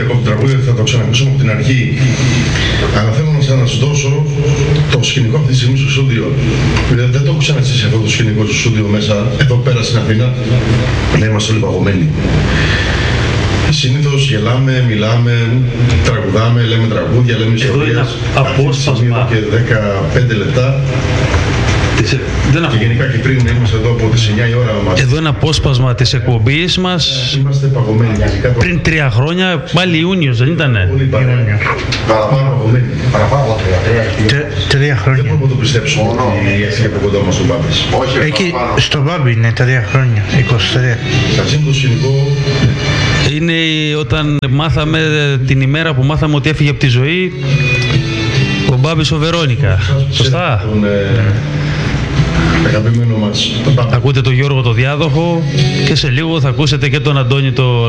διακόπτω τραγούδι, θα το ξανακούσουμε από την αρχή. Αλλά θέλω να σας δώσω το σκηνικό αυτή τη στιγμή στο στούντιο. Δεν το άκουσαν εσείς αυτό το σκηνικό στο στούντιο μέσα, εδώ πέρα στην Αθήνα. Να είμαστε όλοι παγωμένοι. Συνήθως γελάμε, μιλάμε, τραγουδάμε, λέμε τραγούδια, λέμε ιστορίες. Απόσπασμα. Και 15 λεπτά. Και γενικά και πριν είμαστε εδώ από τις 9 η ώρα. Εδώ είναι απόσπασμα της εκπομπής μας. Είμαστε παγωμένοι. Πριν 3 χρόνια, πάλι Ιούνιος, δεν ήτανε? Πολύ παραπάνω παγωμένοι. Παραπάνω από 3 χρόνια. Δεν μπορούμε να το πιστέψουμε ότι έφυγε από κοντά μας ο Μπάμπης. Εκεί στο Μπάμπη είναι 3 χρόνια, 23. Σας είναι το σκηνικό. Είναι όταν μάθαμε, την ημέρα που μάθαμε ότι έφυγε από τη ζωή ο Μπάμπης ο Βερόνικα. Σωστά. Αγαπημένο μας. Ακούτε τον Γιώργο το Διάδοχο και σε λίγο θα ακούσετε και τον Αντώνη το